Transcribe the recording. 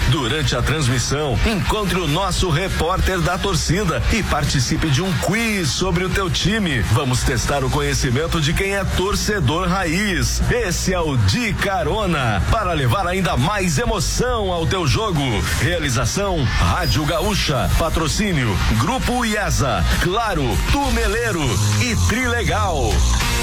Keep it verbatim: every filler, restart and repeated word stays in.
Durante a transmissão, encontre o nosso repórter da torcida e participe de um quiz sobre o teu time. Vamos testar o conhecimento de quem é torcedor raiz. Esse é o De Carona, para levar ainda mais emoção ao teu jogo. Realização Rádio Gaúcha, patrocínio Grupo IESA, Claro, Tumeleiro e Trilegal.